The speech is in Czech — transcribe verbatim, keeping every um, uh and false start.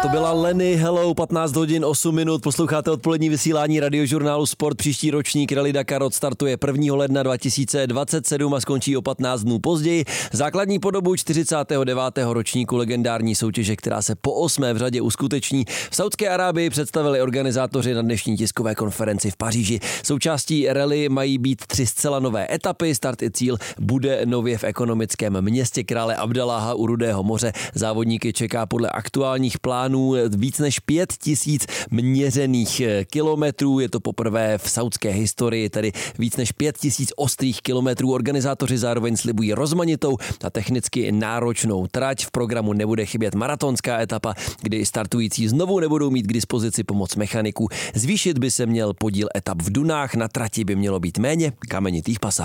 To byla Lenny, hello, patnáct hodin osm minut, posloucháte odpolední vysílání radiožurnálu Sport. Příští ročník Rally Dakar odstartuje prvního ledna dva tisíce dvacet sedm a skončí o patnáct dnů později. Základní podobu čtyřicátého devátého ročníku legendární soutěže, která se po osmé v řadě uskuteční v Saudské Arábii, představili organizátoři na dnešní tiskové konferenci v Paříži. Součástí rally mají být tři zcela nové etapy, start i cíl bude nově v ekonomickém městě krále Abdaláha u Rudého moře. Závodníky čeká podle aktuálních plánů víc než pět tisíc měřených kilometrů. Je to poprvé v saudské historii, tedy víc než pět tisíc ostrých kilometrů. Organizátoři zároveň slibují rozmanitou a technicky náročnou trať. V programu nebude chybět maratonská etapa, kdy startující znovu nebudou mít k dispozici pomoc mechaniků. Zvýšit by se měl podíl etap v dunách, na trati by mělo být méně kamenitých pasáží.